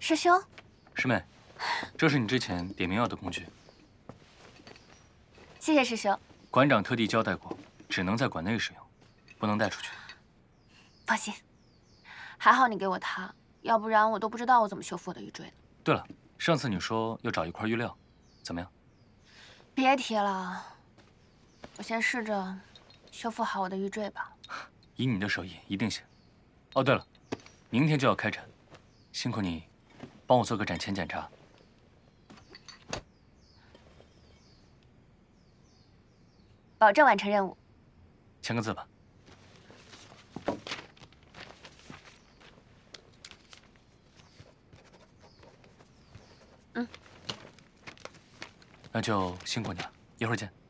师兄， 师妹，这是你之前点名要的工具。 谢谢师兄。 馆长特地交代过，只能在馆内使用，不能带出去。 放心，还好你给我它，要不然我都不知道我怎么修复我的玉坠呢。 对了，上次你说要找一块玉料，怎么样？ 别提了，我先试着修复好我的玉坠吧。 以你的手艺，一定行。哦，对了，明天就要开展，辛苦你帮我做个展前检查。 保证完成任务。 签个字吧。 嗯。 那就辛苦你了，一会儿见。